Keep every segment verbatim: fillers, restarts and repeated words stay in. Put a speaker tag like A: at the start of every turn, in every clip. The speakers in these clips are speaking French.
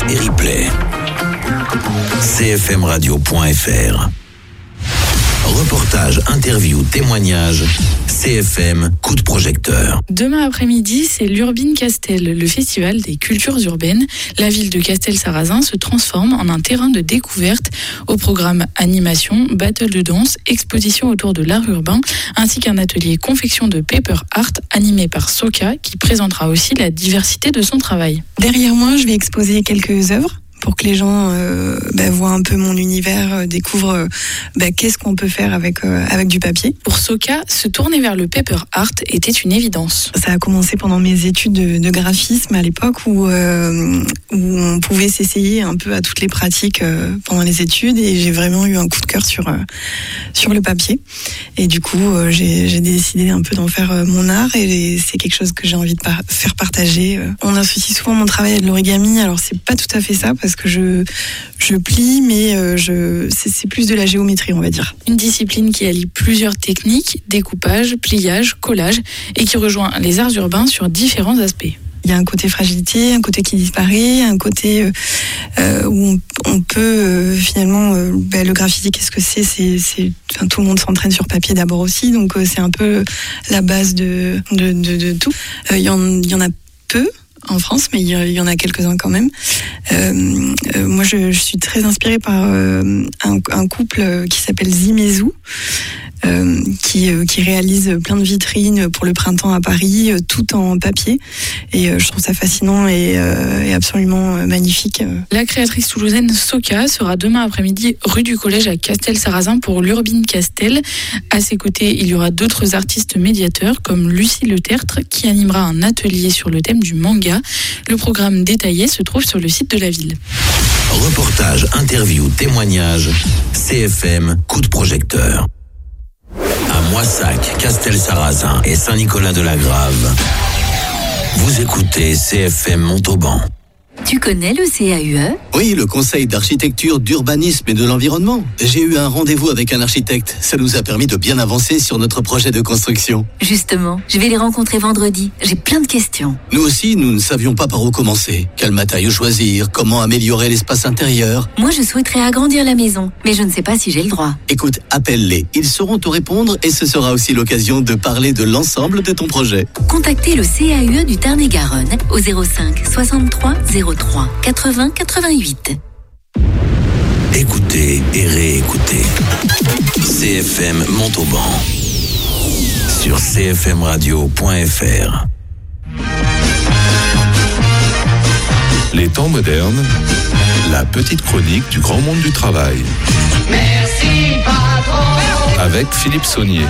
A: et replay. c f m radio point f r. Reportage, interview, témoignage, C F M, coup de projecteur.
B: Demain après-midi, c'est l'Urbine Castel, le festival des cultures urbaines. La ville de Castel-Sarrazin se transforme en un terrain de découverte. Au programme animation, battle de danse, exposition autour de l'art urbain, ainsi qu'un atelier confection de paper art animé par Soka, qui présentera aussi la diversité de son travail.
C: Derrière moi, je vais exposer quelques œuvres pour que les gens euh, bah, voient un peu mon univers, euh, découvrent euh, bah, qu'est-ce qu'on peut faire avec, euh, avec du papier.
B: Pour Soka, se tourner vers le paper art était une évidence.
C: Ça a commencé pendant mes études de, de graphisme à l'époque où, euh, où on pouvait s'essayer un peu à toutes les pratiques euh, pendant les études, et j'ai vraiment eu un coup de cœur sur, euh, sur le papier. Et du coup, euh, j'ai, j'ai décidé un peu d'en faire euh, mon art, et c'est quelque chose que j'ai envie de par- faire partager. On associe souvent mon travail à de l'origami, alors c'est pas tout à fait ça, parce que je, je plie, mais euh, je, c'est, c'est plus de la géométrie, on va dire.
B: Une discipline qui allie plusieurs techniques, découpage, pliage, collage, et qui rejoint les arts urbains sur différents aspects.
C: Il y a un côté fragilité, un côté qui disparaît, un côté euh, où on, on peut euh, finalement, euh, ben, le graffiti, qu'est-ce que c'est, c'est, c'est enfin, tout le monde s'entraîne sur papier d'abord aussi, donc euh, c'est un peu la base de, de, de, de tout. Il euh, y, en, y en a peu en France, mais il y en a quelques-uns quand même. Euh, euh, moi, je, je suis très inspirée par euh, un, un couple qui s'appelle Zimezu, euh, qui, euh, qui réalise plein de vitrines pour le printemps à Paris, euh, tout en papier. Et euh, je trouve ça fascinant et, euh, et absolument euh, magnifique.
B: La créatrice toulousaine Soka sera demain après-midi rue du Collège à Castel-Sarrazin pour l'Urbine Castel. À ses côtés, il y aura d'autres artistes médiateurs comme Lucie Le Tertre qui animera un atelier sur le thème du manga. Le programme détaillé se trouve sur le site de la ville.
A: Reportage, interview, témoignage, C F M, coup de projecteur. À Moissac, Castel-Sarrazin et Saint-Nicolas-de-la-Grave. Vous écoutez C F M Montauban.
D: Tu connais le C A U E ?
E: Oui, le Conseil d'architecture, d'urbanisme et de l'environnement. J'ai eu un rendez-vous avec un architecte. Ça nous a permis de bien avancer sur notre projet de construction.
D: Justement, je vais les rencontrer vendredi. J'ai plein de questions.
E: Nous aussi, nous ne savions pas par où commencer. Quel matériau choisir ? Comment améliorer l'espace intérieur ?
D: Moi, je souhaiterais agrandir la maison, mais je ne sais pas si j'ai le droit.
E: Écoute, appelle-les. Ils sauront te répondre et ce sera aussi l'occasion de parler de l'ensemble de ton projet.
D: Contactez le C A U E du Tarn-et-Garonne au zéro cinq soixante-trois zéro trois quatre-vingts quatre-vingt-huit.
A: Écoutez et réécoutez C F M Montauban sur c f m radio point f r.
F: Les temps modernes, la petite chronique du grand monde du travail.
G: Merci patron.
F: Avec Philippe Saunier.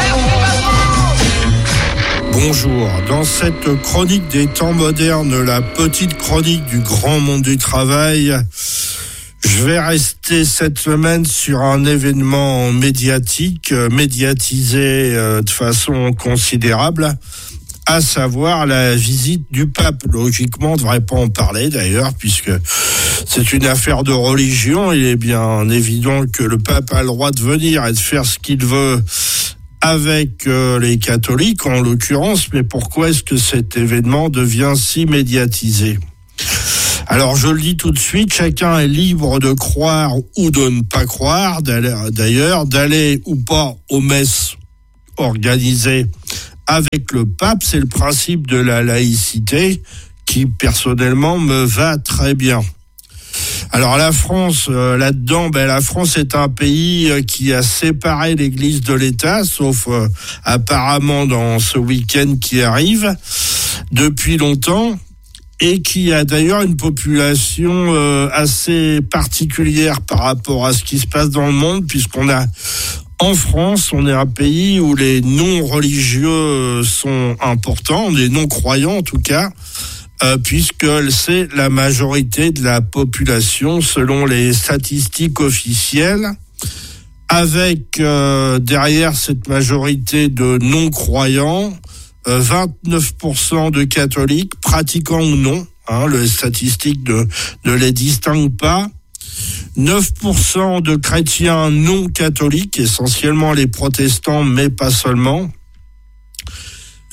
H: Bonjour, dans cette chronique des temps modernes, la petite chronique du grand monde du travail, je vais rester cette semaine sur un événement médiatique, médiatisé de façon considérable, à savoir la visite du pape. Logiquement, on ne devrait pas en parler d'ailleurs, puisque c'est une affaire de religion. Il est bien évident que le pape a le droit de venir et de faire ce qu'il veut avec euh, les catholiques en l'occurrence, mais pourquoi est-ce que cet événement devient si médiatisé ? Alors je le dis tout de suite, chacun est libre de croire ou de ne pas croire, d'ailleurs, d'aller ou pas aux messes organisées avec le pape. C'est le principe de la laïcité qui personnellement me va très bien. Alors la France, euh, là-dedans, ben la France est un pays euh, qui a séparé l'Église de l'État, sauf euh, apparemment dans ce week-end qui arrive, depuis longtemps, et qui a d'ailleurs une population euh, assez particulière par rapport à ce qui se passe dans le monde, puisqu'on a, en France, on est un pays où les non-religieux sont importants, les non-croyants en tout cas, Euh, puisque c'est la majorité de la population selon les statistiques officielles, avec euh, derrière cette majorité de non-croyants, euh, vingt-neuf pour cent de catholiques, pratiquants ou non, hein, les statistiques ne, ne les distinguent pas, neuf pour cent de chrétiens non catholiques, essentiellement les protestants, mais pas seulement,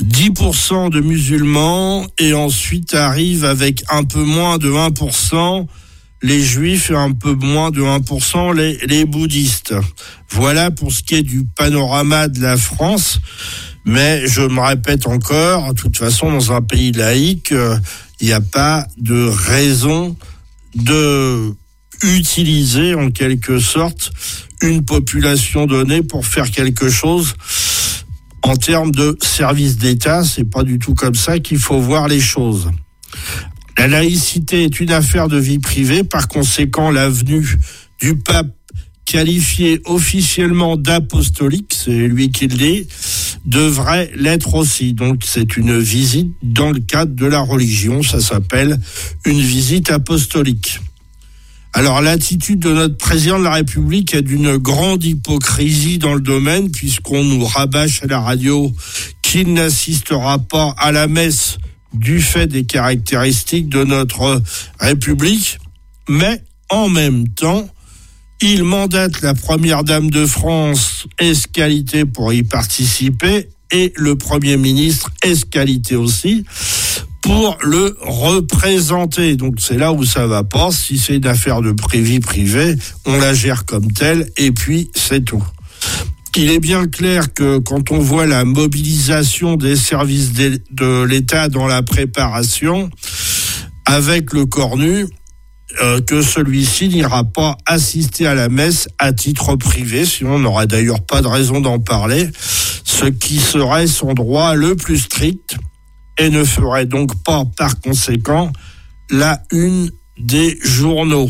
H: dix pour cent de musulmans, et ensuite arrive avec un peu moins de un pour cent les juifs et un peu moins de un pour cent les, les bouddhistes. Voilà pour ce qui est du panorama de la France. Mais je me répète encore, de toute façon, dans un pays laïque, il euh, n'y a pas de raison de utiliser en quelque sorte une population donnée pour faire quelque chose en termes de service d'État. C'est pas du tout comme ça qu'il faut voir les choses. La laïcité est une affaire de vie privée. Par conséquent, la venue du pape qualifié officiellement d'apostolique, c'est lui qui le dit, devrait l'être aussi. Donc c'est une visite dans le cadre de la religion, ça s'appelle une visite apostolique. Alors l'attitude de notre président de la République est d'une grande hypocrisie dans le domaine, puisqu'on nous rabâche à la radio qu'il n'assistera pas à la messe du fait des caractéristiques de notre République, mais en même temps, il mandate la première dame de France ès-qualité pour y participer et le Premier ministre ès-qualité aussi pour le représenter. Donc c'est là où ça va pas. Si c'est une affaire de vie privée, on la gère comme telle et puis c'est tout. Il est bien clair que quand on voit la mobilisation des services de l'État dans la préparation avec le cornu, Euh, que celui-ci n'ira pas assister à la messe à titre privé, sinon on n'aura d'ailleurs pas de raison d'en parler, ce qui serait son droit le plus strict et ne ferait donc pas par conséquent la une des journaux.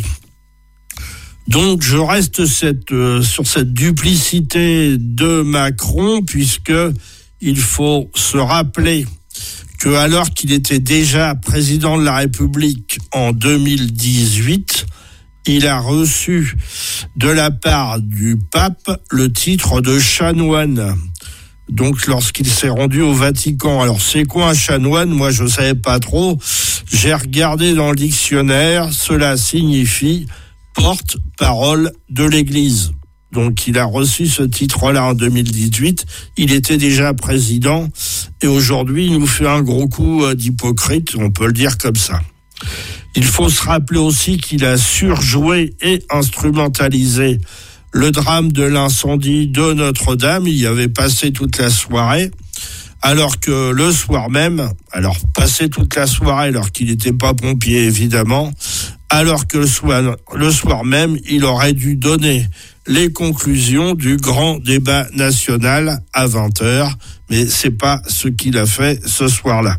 H: Donc je reste cette, euh, sur cette duplicité de Macron, puisque il faut se rappeler que alors qu'il était déjà président de la République en deux mille dix-huit, il a reçu de la part du pape le titre de chanoine. Donc lorsqu'il s'est rendu au Vatican. Alors c'est quoi un chanoine ? Moi je savais pas trop. J'ai regardé dans le dictionnaire, cela signifie porte-parole de l'Église. Donc il a reçu ce titre-là en deux mille dix-huit, il était déjà président, et aujourd'hui il nous fait un gros coup d'hypocrite, on peut le dire comme ça. Il faut se rappeler aussi qu'il a surjoué et instrumentalisé le drame de l'incendie de Notre-Dame. Il y avait passé toute la soirée, alors que le soir même, alors passé toute la soirée alors qu'il n'était pas pompier évidemment, alors que le soir, le soir même, il aurait dû donner les conclusions du grand débat national à vingt heures, mais c'est pas ce qu'il a fait ce soir-là.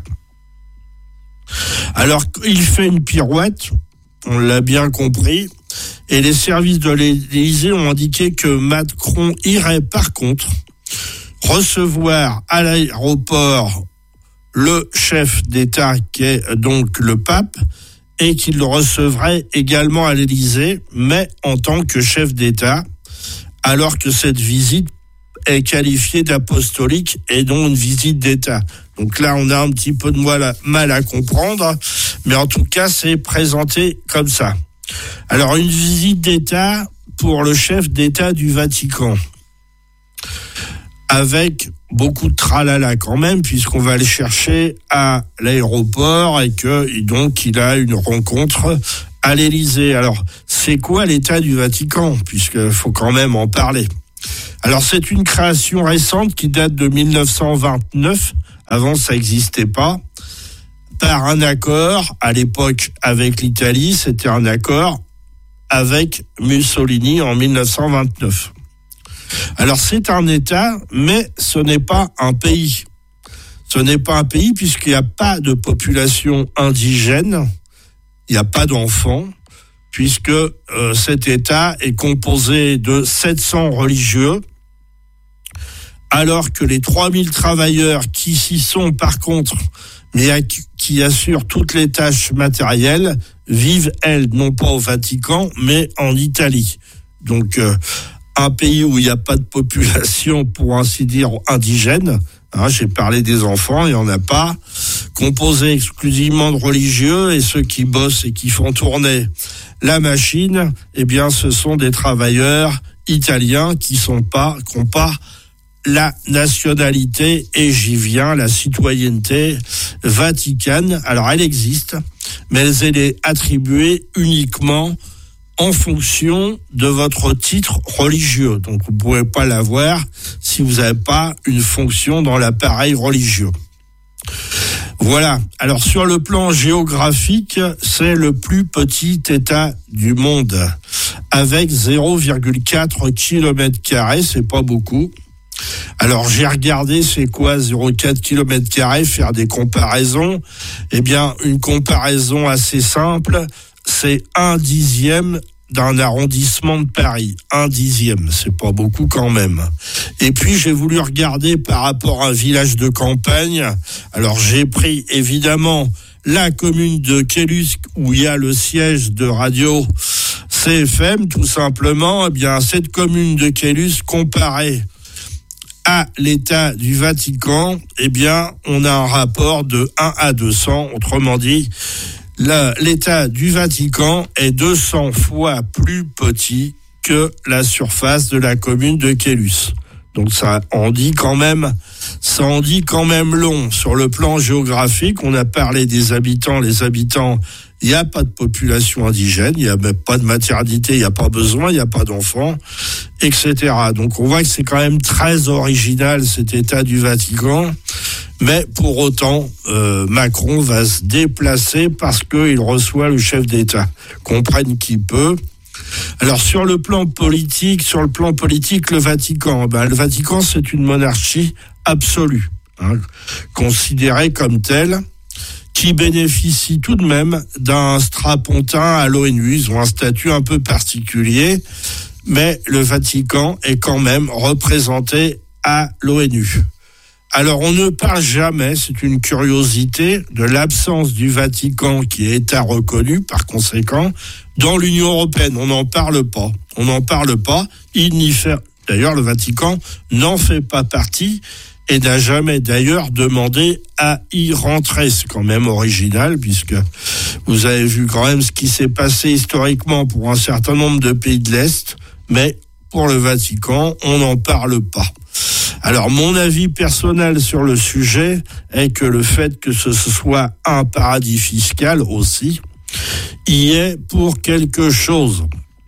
H: Alors, il fait une pirouette, on l'a bien compris, et les services de l'Élysée ont indiqué que Macron irait par contre recevoir à l'aéroport le chef d'État qui est donc le pape, et qu'il le recevrait également à l'Élysée, mais en tant que chef d'État, alors que cette visite est qualifiée d'apostolique et non une visite d'État. Donc là, on a un petit peu de mal à, mal à comprendre, mais en tout cas, c'est présenté comme ça. Alors, une visite d'État pour le chef d'État du Vatican, avec beaucoup de tralala quand même, puisqu'on va le chercher à l'aéroport et que donc il a une rencontre à l'Élysée. Alors, c'est quoi l'État du Vatican, puisqu'il faut quand même en parler. Alors, c'est une création récente qui date de mille neuf cent vingt-neuf, avant ça n'existait pas, par un accord, à l'époque avec l'Italie, c'était un accord avec Mussolini en mille neuf cent vingt-neuf. Alors c'est un État, mais ce n'est pas un pays. Ce n'est pas un pays puisqu'il n'y a pas de population indigène, il n'y a pas d'enfants, puisque euh, cet État est composé de sept cents religieux, alors que les trois mille travailleurs qui s'y sont par contre, mais qui assurent toutes les tâches matérielles, vivent, elles, non pas au Vatican, mais en Italie. Donc, euh, un pays où il n'y a pas de population, pour ainsi dire, indigène. Hein, j'ai parlé des enfants, il n'y en a pas. Composé exclusivement de religieux, et ceux qui bossent et qui font tourner la machine, eh bien, ce sont des travailleurs italiens qui sont pas, qui n'ont pas la nationalité, et j'y viens, la citoyenneté vaticane. Alors elle existe, mais elle est attribuée uniquement en fonction de votre titre religieux. Donc vous ne pouvez pas l'avoir si vous n'avez pas une fonction dans l'appareil religieux. Voilà. Alors sur le plan géographique, c'est le plus petit État du monde, avec zéro virgule quatre kilomètres carrés, c'est pas beaucoup. Alors j'ai regardé c'est quoi zéro virgule quatre kilomètres carrés, faire des comparaisons. Eh bien, une comparaison assez simple, c'est un dixième d'un arrondissement de Paris. Un dixième, c'est pas beaucoup quand même. Et puis j'ai voulu regarder par rapport à un village de campagne. Alors j'ai pris évidemment la commune de Caylus où il y a le siège de radio C F M, tout simplement. Eh bien, cette commune de Caylus comparée à l'État du Vatican, eh bien, on a un rapport de un à deux cents. Autrement dit, la, l'État du Vatican est deux cents fois plus petit que la surface de la commune de Caylus. Donc ça en dit quand même, ça en dit quand même long sur le plan géographique. On a parlé des habitants, les habitants. Il n'y a pas de population indigène, il n'y a même pas de maternité, il n'y a pas besoin, il n'y a pas d'enfants, et cetera. Donc on voit que c'est quand même très original cet État du Vatican, mais pour autant, euh, Macron va se déplacer parce qu'il reçoit le chef d'État. Comprenne qui peut. Alors sur le plan politique, sur le plan politique, le Vatican, ben, le Vatican c'est une monarchie absolue, hein, considérée comme telle, qui bénéficie tout de même d'un strapontin à l'ONU. Ils ont un statut un peu particulier, mais le Vatican est quand même représenté à l'ONU. Alors on ne parle jamais, c'est une curiosité, de l'absence du Vatican qui est État reconnu par conséquent dans l'Union européenne. On n'en parle pas. On n'en parle pas. Il n'y fait. D'ailleurs, le Vatican n'en fait pas partie et n'a jamais d'ailleurs demandé à y rentrer. C'est quand même original puisque vous avez vu quand même ce qui s'est passé historiquement pour un certain nombre de pays de l'Est, mais pour le Vatican, on n'en parle pas. Alors, mon avis personnel sur le sujet est que le fait que ce soit un paradis fiscal aussi, y est pour quelque chose.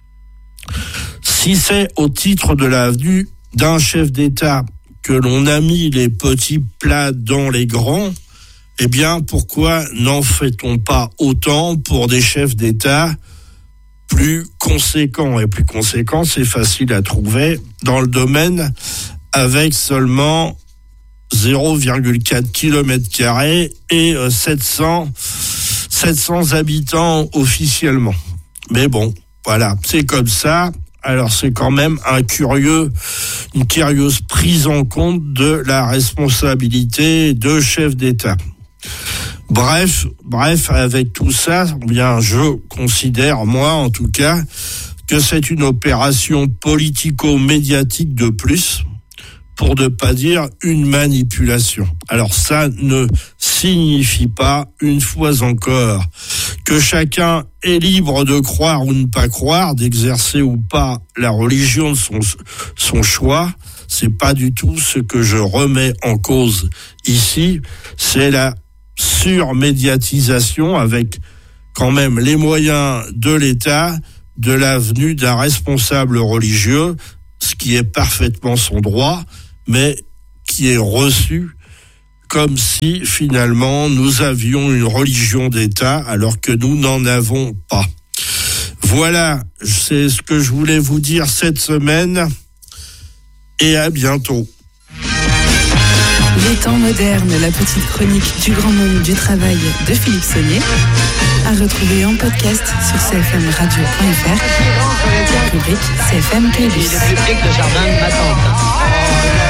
H: Si c'est au titre de l'avenue d'un chef d'État que l'on a mis les petits plats dans les grands, eh bien, pourquoi n'en fait-on pas autant pour des chefs d'État plus conséquents? Et plus conséquents, c'est facile à trouver dans le domaine avec seulement zéro virgule quatre kilomètres carrés et sept cents habitants officiellement. Mais bon, voilà, c'est comme ça. Alors c'est quand même un curieux, une curieuse prise en compte de la responsabilité de chef d'État. Bref, bref, avec tout ça, bien, je considère, moi en tout cas, que c'est une opération politico-médiatique de plus, pour ne pas dire une manipulation. Alors ça ne signifie pas, une fois encore, que chacun est libre de croire ou ne pas croire, d'exercer ou pas la religion de son, son choix. C'est pas du tout ce que je remets en cause ici. C'est la surmédiatisation avec quand même les moyens de l'État de la venue d'un responsable religieux, ce qui est parfaitement son droit, mais qui est reçu comme si finalement nous avions une religion d'État alors que nous n'en avons pas. Voilà, c'est ce que je voulais vous dire cette semaine et à bientôt.
B: Les temps modernes, la petite chronique du grand monde du travail de Philippe Saunier, à retrouver en podcast sur c f m radio point f r, rubrique C F M Playlist.
G: C'est le public de jardin de ma tante.